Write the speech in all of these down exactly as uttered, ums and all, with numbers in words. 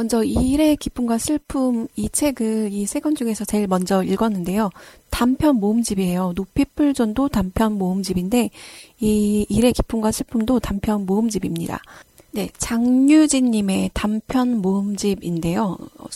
먼저 이 일의 기쁨과 슬픔 이 책을 이 세 권 중에서 제일 먼저 읽었는데요. 단편 모음집이에요. 높이풀전도 단편 모음집인데 이 일의 기쁨과 슬픔도 단편 모음집입니다. 네, 장유진님의 단편 모음집인데요.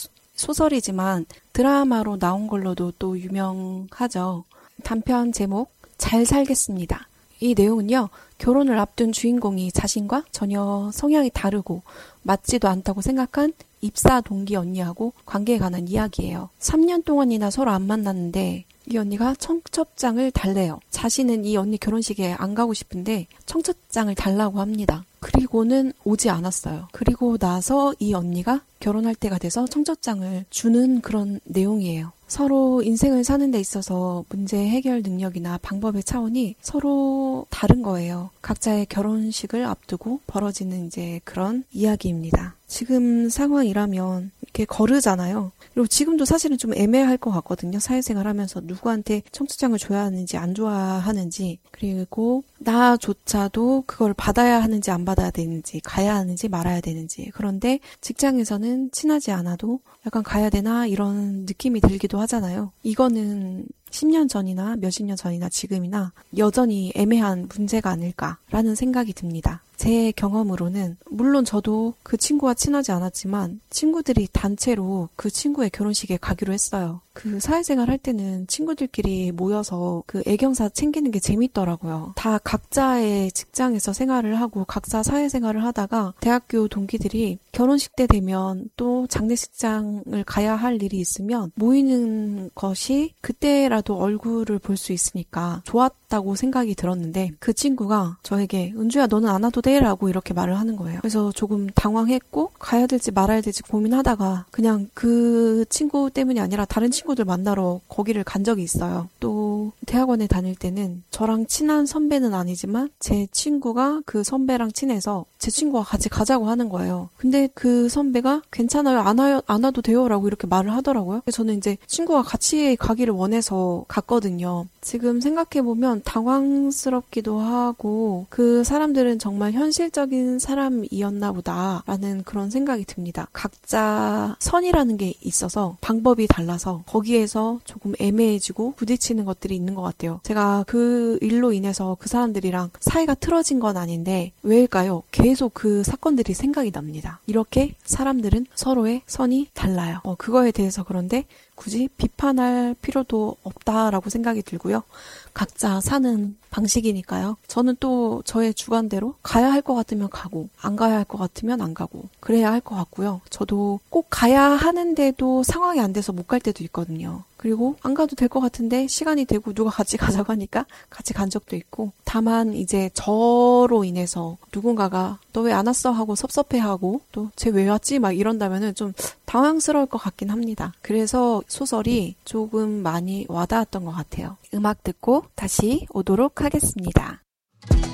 소설이지만 드라마로 나온 걸로도 또 유명하죠. 단편 제목 잘 살겠습니다. 이 내용은요. 결혼을 앞둔 주인공이 자신과 전혀 성향이 다르고 맞지도 않다고 생각한 입사 동기 언니하고 관계에 관한 이야기예요. 삼 년 동안이나 서로 안 만났는데 이 언니가 청첩장을 달래요. 자신은 이 언니 결혼식에 안 가고 싶은데 청첩장을 달라고 합니다. 그리고는 오지 않았어요. 그리고 나서 이 언니가 결혼할 때가 돼서 청첩장을 주는 그런 내용이에요. 서로 인생을 사는 데 있어서 문제 해결 능력이나 방법의 차원이 서로 다른 거예요. 각자의 결혼식을 앞두고 벌어지는 이제 그런 이야기입니다. 지금 상황이라면 이렇게 거르잖아요. 그리고 지금도 사실은 좀 애매할 것 같거든요. 사회생활 하면서 누구한테 청첩장을 줘야 하는지 안 줘야 하는지, 그리고 나조차도 그걸 받아야 하는지 안 받아야 되는지, 가야 하는지 말아야 되는지. 그런데 직장에서는 친하지 않아도 약간 가야 되나 이런 느낌이 들기도 하잖아요. 이거는 십 년 전이나 몇십 년 전이나 지금이나 여전히 애매한 문제가 아닐까라는 생각이 듭니다. 제 경험으로는 물론 저도 그 친구와 친하지 않았지만 친구들이 단체로 그 친구의 결혼식에 가기로 했어요. 그 사회생활 할 때는 친구들끼리 모여서 그 애경사 챙기는 게 재밌더라고요. 다 각자의 직장에서 생활을 하고 각자 사회생활을 하다가 대학교 동기들이 결혼식 때 되면 또 장례식장을 가야 할 일이 있으면 모이는 것이 그때라도 얼굴을 볼 수 있으니까 좋았다고 생각이 들었는데 그 친구가 저에게 은주야 너는 안 와도 돼? 라고 이렇게 말을 하는 거예요. 그래서 조금 당황했고 가야 될지 말아야 될지 고민하다가 그냥 그 친구 때문이 아니라 다른 친구들 만나러 거기를 간 적이 있어요. 또 대학원에 다닐 때는 저랑 친한 선배는 아니지만 제 친구가 그 선배랑 친해서 제 친구와 같이 가자고 하는 거예요. 근데 그 선배가 괜찮아요. 안 와요, 안 와도 돼요. 라고 이렇게 말을 하더라고요. 그래서 저는 이제 친구와 같이 가기를 원해서 갔거든요. 지금 생각해보면 당황스럽기도 하고 그 사람들은 정말 현실적인 사람이었나 보다라는 그런 생각이 듭니다. 각자 선이라는 게 있어서 방법이 달라서 거기에서 조금 애매해지고 부딪히는 것들이 있는 것 같아요. 제가 그 일로 인해서 그 사람들이랑 사이가 틀어진 건 아닌데 왜일까요? 계속 그 사건들이 생각이 납니다. 이렇게 사람들은 서로의 선이 달라요. 어, 그거에 대해서 그런데 굳이 비판할 필요도 없다라고 생각이 들고요. 각자 사는 방식이니까요. 저는 또 저의 주관대로 가야 할 것 같으면 가고 안 가야 할 것 같으면 안 가고 그래야 할 것 같고요. 저도 꼭 가야 하는데도 상황이 안 돼서 못 갈 때도 있거든요. 그리고 안 가도 될 것 같은데 시간이 되고 누가 같이 가자고 하니까 같이 간 적도 있고 다만 이제 저로 인해서 누군가가 너 왜 안 왔어? 하고 섭섭해하고 또 쟤 왜 왔지? 막 이런다면은 좀 당황스러울 것 같긴 합니다. 그래서 소설이 조금 많이 와닿았던 것 같아요. 음악 듣고 다시 오도록 하겠습니다.